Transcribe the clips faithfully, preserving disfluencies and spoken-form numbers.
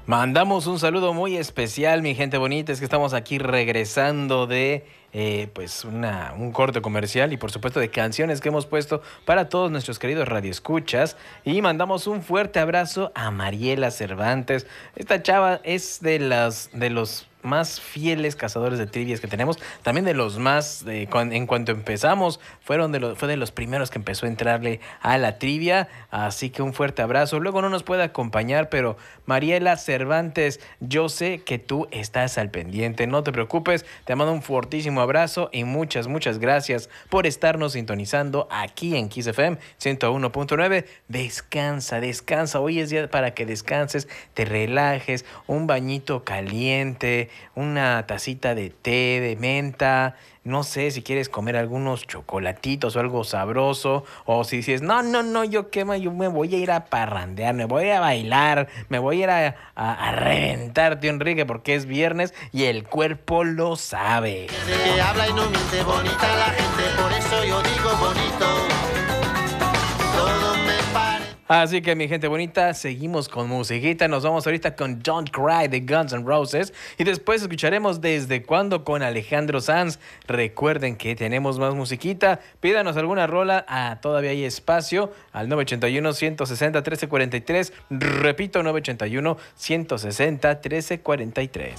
Mandamos un saludo muy especial, mi gente bonita, es que estamos aquí regresando de eh, pues una, un corte comercial y por supuesto de canciones que hemos puesto para todos nuestros queridos radioescuchas, y mandamos un fuerte abrazo a Mariela Cervantes. Esta chava es de las de los más fieles cazadores de trivias que tenemos, también de los más, de, cuan, en cuanto empezamos, fueron de los, fue de los primeros que empezó a entrarle a la trivia, así que un fuerte abrazo. Luego no nos puede acompañar, pero Mariela Cervantes, yo sé que tú estás al pendiente, no te preocupes, te mando un fortísimo abrazo y muchas, muchas gracias por estarnos sintonizando aquí en Kiss F M ciento uno punto nueve. Descansa, descansa, hoy es día para que descanses, te relajes, un bañito caliente, una tacita de té de menta, no sé si quieres comer algunos chocolatitos o algo sabroso, o si dices, no, no, no, yo qué más, yo me voy a ir a parrandear, me voy a bailar, me voy a ir a, a, a reventar, tío Enrique, porque es viernes y el cuerpo lo sabe. Desde que habla y no miente, bonita la gente, por eso yo digo bonito. Todo me parece. Así que mi gente bonita, seguimos con musiquita. Nos vamos ahorita con Don't Cry de Guns N' Roses y después escucharemos Desde Cuándo con Alejandro Sanz. Recuerden que tenemos más musiquita. Pídanos alguna rola, ah, todavía hay espacio, al nueve ocho uno, uno seis cero, uno tres cuatro tres. Repito, nueve ocho uno, uno seis cero, uno tres cuatro tres.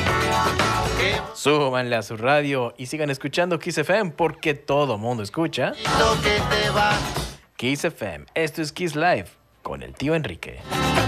Súbanle a su radio y sigan escuchando Kiss F M, porque todo mundo escucha Lo que te va. Kiss F M. Esto es Kiss Live con el tío Enrique.